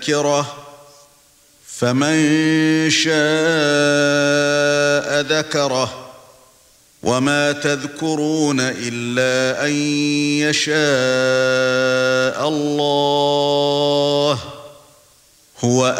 فمن شاء ذكره وما تذكرون إلا أن يشاء الله هو